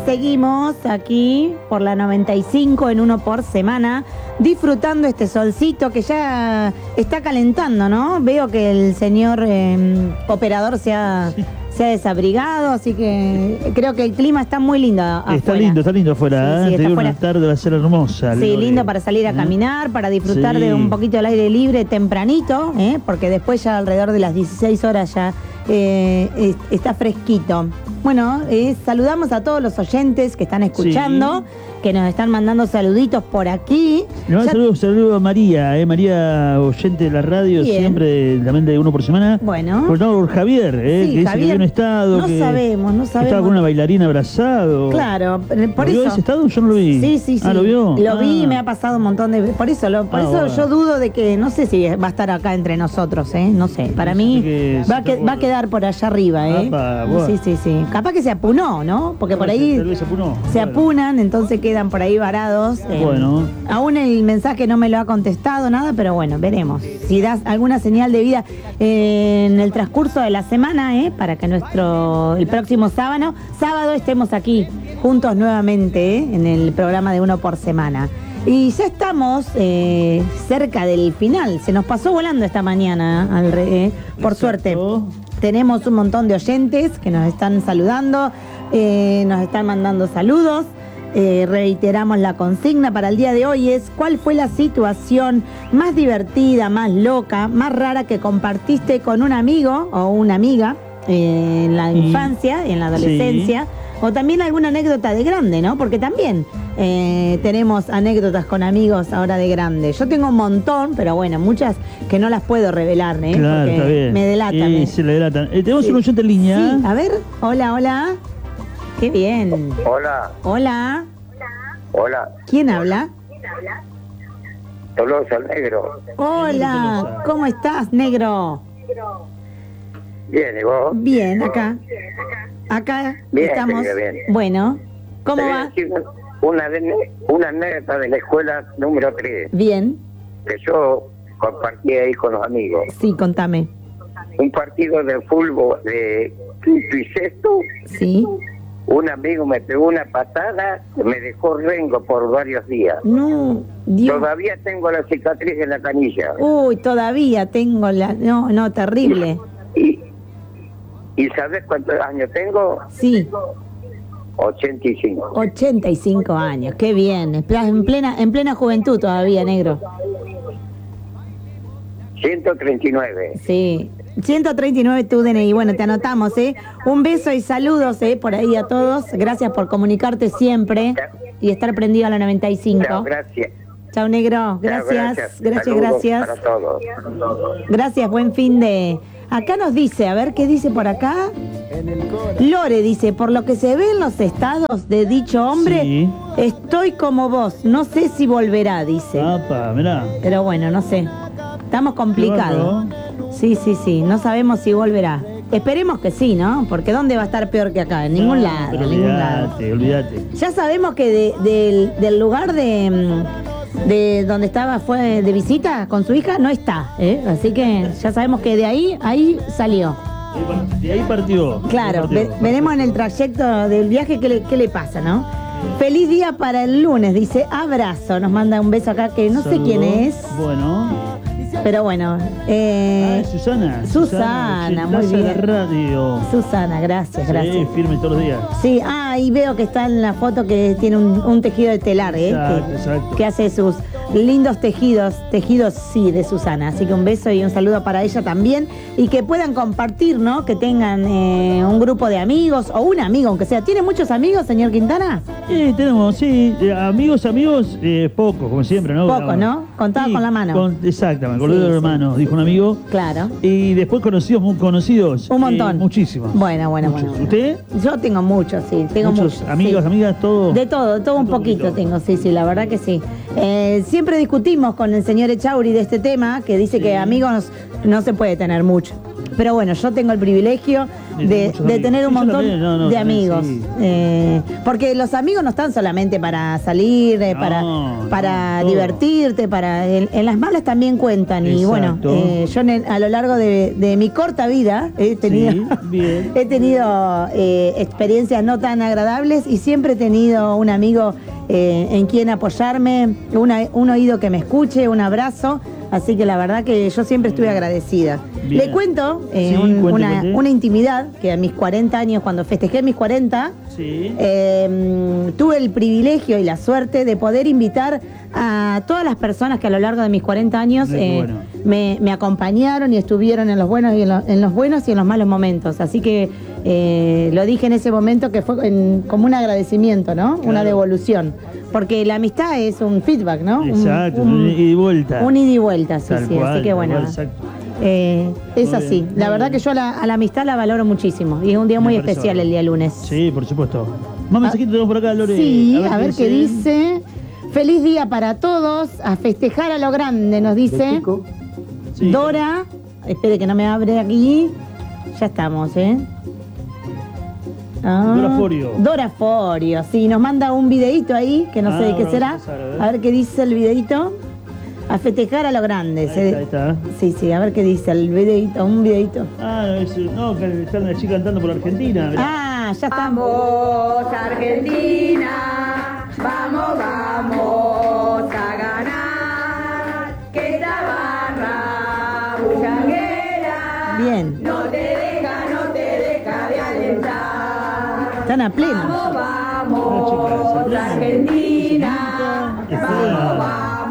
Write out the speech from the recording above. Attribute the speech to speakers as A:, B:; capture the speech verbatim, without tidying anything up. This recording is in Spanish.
A: seguimos aquí por la noventa y cinco en uno por semana, disfrutando este solcito que ya está calentando, ¿no? Veo que el señor eh, operador se ha, se ha desabrigado, así que creo que el clima está muy lindo afuera.
B: Está lindo, está lindo afuera,
A: sí, sí,
B: ¿eh? Te digo,
A: afuera.
B: una tarde va a ser hermosa.
A: Sí,
B: Lore.
A: lindo para salir a caminar, para disfrutar
B: Sí.
A: de un poquito del aire libre tempranito, ¿eh? Porque después ya alrededor de las dieciséis horas ya eh, es- está fresquito. Bueno, eh, saludamos a todos los oyentes que están escuchando, que nos están mandando saluditos por aquí.
B: Le mando
A: Ya-
B: saludos saludo a María, eh, María, oyente de la radio,
A: Bien.
B: siempre también de uno por semana.
A: Bueno.
B: Por, no, por Javier, eh,
A: Sí,
B: que dice
A: Javier,
B: que había un estado.
A: no
B: que
A: sabemos, no
B: que Estaba
A: sabemos.
B: con una bailarina abrazado.
A: Claro, eh, por
B: ¿Lo vio
A: eso.
B: ese estado? Yo no lo vi.
A: Sí, sí, sí.
B: Ah, ¿lo vio?
A: Lo vi y
B: Ah.
A: me ha pasado un montón de veces. Por eso, lo, por
B: Ah,
A: eso
B: bueno.
A: yo dudo de que, no sé si va a estar acá entre nosotros, ¿eh? No sé. Para mí
B: que se
A: va a, que-
B: está por-
A: va a quedar por allá arriba, ¿eh?
B: Apa, bueno.
A: Sí, sí, sí. Capaz que se apunó, ¿no? Porque por
B: Tal
A: ahí
B: vez se apunó.
A: se
B: Bueno.
A: apunan, entonces quedan por ahí varados. eh.
B: Bueno.
A: Aún el mensaje no me lo ha contestado nada, pero bueno, veremos. Si das alguna señal de vida eh, en el transcurso de la semana, ¿eh? Para que nuestro el próximo sábado, sábado estemos aquí juntos nuevamente, ¿eh? En el programa de uno por semana. Y ya estamos eh, cerca del final. Se nos pasó volando esta mañana, al re- eh, por suerte. Tenemos un montón de oyentes que nos están saludando, eh, nos están mandando saludos. Eh, reiteramos la consigna para el día de hoy es ¿cuál fue la situación más divertida, más loca, más rara que compartiste con un amigo o una amiga eh, en la
B: Y-
A: infancia, en la adolescencia? O también alguna anécdota de grande, ¿no? Porque también eh, tenemos anécdotas con amigos ahora de grande. Yo tengo un montón, pero bueno, muchas que no las puedo revelar, ¿eh?
B: Claro,
A: Porque
B: está bien.
A: me delatan.
B: Y
A: ¿eh?
B: se le delatan. Eh, tenemos
A: Sí.
B: un oyente en línea.
A: Sí, a ver, hola, hola. Qué bien.
C: Hola,
A: Hola.
C: hola,
A: ¿Quién habla?
C: Tolosa Negro.
A: Hola, ¿cómo estás, negro?
C: Bien, ¿y vos?
A: Bien, acá. Acá
C: Bien,
A: estamos.
C: querida, bien.
A: Bueno, ¿cómo
C: Te voy a
A: va?
C: decir Una, de- una anécdota de la escuela número tres,
A: Bien,
C: que yo compartí ahí con los amigos.
A: sí, contame.
C: Un partido de fútbol de quinto y sexto,
A: Sí.
C: un amigo me pegó una patada que me dejó rengo por varios días.
A: No, Dios.
C: Todavía tengo la cicatriz en la canilla.
A: Uy, todavía tengo la... No, no, terrible.
C: Y, ¿Y sabes cuántos años tengo?
A: Sí,
C: ochenta y cinco.
A: ochenta y cinco años, qué bien. Estás en plena, en plena juventud todavía, negro.
C: ciento treinta y nueve.
A: Sí. ciento treinta y nueve tu D N I. Bueno, te anotamos, ¿eh? Un beso y saludos, ¿eh? Por ahí a todos. Gracias por comunicarte siempre y estar prendido a la noventa y
C: Chao,
A: cinco.
C: gracias.
A: Chao, negro.
C: Chao,
A: Gracias, gracias,
C: Saludos
A: gracias.
C: para todos.
A: Gracias, buen fin de... Acá nos dice, a ver qué dice por acá. Lore dice, por lo que se ve en los estados de dicho hombre,
B: Sí.
A: estoy como vos, no sé si volverá, dice.
B: Apa, mirá.
A: Pero bueno, no sé. Estamos complicados. Sí, sí, sí, no sabemos si volverá. Esperemos que sí, ¿no? Porque ¿dónde va a estar peor que acá? En ningún
B: No,
A: lado,
B: pero
A: en ningún lado.
B: olvídate, olvídate.
A: Ya sabemos que de- del, del lugar de, mm, de donde estaba fue de visita con su hija, no está, ¿eh? Así que ya sabemos que de ahí, ahí salió.
B: De ahí partió.
A: Claro,
B: De ahí
A: ve-
B: partió.
A: veremos en el trayecto del viaje qué le, qué le pasa, ¿no? Feliz día para el lunes, dice abrazo, nos manda un beso acá que no sé
B: Saludos.
A: quién es,
B: Bueno.
A: pero bueno.
B: Ah,
A: Eh,
B: Susana.
A: Susana, muy
B: oyentaza de
A: bien.
B: radio.
A: Susana, gracias, gracias.
B: Sí, firme todos los días.
A: Sí, ah, y veo que está en la foto que tiene un, un tejido de telar, ¿eh?
B: Exacto,
A: que,
B: exacto.
A: que hace sus lindos tejidos, tejidos sí, de Susana. Así que un beso y un saludo para ella también. Y que puedan compartir, ¿no? Que tengan eh, un grupo de amigos o un amigo, aunque sea. ¿Tiene muchos amigos, señor Quintana?
B: Sí, tenemos, sí, eh, amigos, amigos, eh, pocos, como siempre, ¿no?
A: Poco, ¿no? Contado con la mano.
B: Con, exactamente, con
A: Sí,
B: los dedos de
A: sí.
B: manos, dijo un amigo.
A: Claro.
B: Y después conocidos, muy conocidos.
A: Un montón.
B: Eh, muchísimos.
A: Bueno, bueno,
B: Muchos.
A: bueno, bueno.
B: ¿Usted?
A: Yo tengo muchos, sí. Tengo
B: Muchos
A: muchos.
B: amigos,
A: sí.
B: amigas, todo.
A: De todo, de todo un
B: De todo un
A: poquito
B: poquito.
A: tengo, sí, sí, la verdad que sí. Eh, siempre discutimos con el señor Echauri de este tema, que dice
B: Sí.
A: que amigos no se puede tener mucho. Pero bueno, yo tengo el privilegio
B: De
A: de,
B: muchos
A: de
B: amigos.
A: tener un
B: Sí, yo
A: montón
B: también, no, no,
A: de
B: también,
A: amigos.
B: sí.
A: Eh, porque los amigos no están solamente para salir, eh,
B: No,
A: para,
B: no,
A: para
B: todo.
A: divertirte, para en, en las malas también cuentan. Y bueno,
B: Exacto.
A: eh, yo en el- a lo largo de, de mi corta vida he tenido,
B: Sí, bien.
A: he tenido eh, experiencias no tan agradables y siempre he tenido un amigo eh, en quien apoyarme, una- un oído que me escuche, un abrazo. Así que la verdad que yo siempre estuve agradecida.
B: Bien.
A: Le cuento eh,
B: Sí,
A: un-
B: cuente,
A: una,
B: cuente.
A: una intimidad que a mis cuarenta años, cuando festejé mis cuarenta,
B: Sí.
A: eh, tuve el privilegio y la suerte de poder invitar a todas las personas que a lo largo de mis cuarenta años
B: Mira qué
A: eh,
B: bueno.
A: me, me acompañaron y estuvieron en los buenos y en, lo- en los buenos y en los malos momentos. Así que eh, lo dije en ese momento que fue en- como un agradecimiento, ¿no? Una
B: Claro.
A: devolución. Porque la amistad es un feedback, ¿no? Un-
B: Exacto,
A: un,
B: un ida y vuelta.
A: un ida y vuelta, sí,
B: Tal
A: sí.
B: cual,
A: así que
B: tal
A: bueno.
B: cual, exacto.
A: eh, es
B: Muy
A: así.
B: bien,
A: La
B: muy
A: verdad
B: bien.
A: que yo a la, a la amistad la valoro muchísimo. Y es un día
B: Me
A: muy
B: parece
A: especial
B: bárbaro.
A: el día lunes.
B: Sí, por supuesto. Más mensajitos tenemos por acá, Lore.
A: Sí, a ver, qué dice. Feliz día para todos, a festejar a lo grande, nos dice
B: Sí.
A: Dora. Espere que no me abre aquí. Ya estamos, ¿eh? Ah,
B: Dora Forio.
A: Dora Forio, sí, nos manda un videíto ahí, que no
B: Ah,
A: sé de qué
B: ahora
A: será.
B: vamos a ver.
A: A ver qué dice el videíto. A festejar a lo grande.
B: Ahí
A: se-
B: está, ahí está.
A: Sí, sí, a ver qué dice el videíto, un videíto.
B: Ah, es, no, que está una chica cantando por Argentina. mirá.
A: Ah, ya está.
D: Vamos Argentina, vamos, vamos a ganar, que esta barra bullanguera
A: Bien,
D: no te deja, no te deja de alentar.
A: están a pleno.
D: Vamos,
B: Una chica,
D: vamos
B: esa
D: Argentina,
B: Está-
D: vamos, vamos